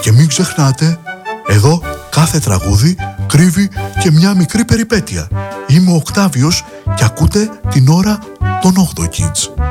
Και μην ξεχνάτε, εδώ κάθε τραγούδι κρύβει και μια μικρή περιπέτεια. Είμαι ο Οκτάβιος και ακούτε την ώρα των 8 Kids.